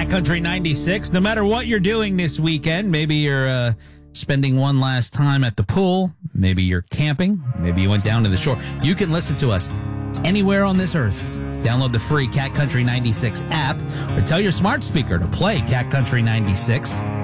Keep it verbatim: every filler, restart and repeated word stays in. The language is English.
Cat Country ninety-six. No matter what you're doing this weekend, maybe you're uh, spending one last time at the pool, maybe you're camping, maybe you went down to the shore. You can listen to us anywhere on this earth. Download the free Cat Country ninety-six app or tell your smart speaker to play Cat Country ninety-six.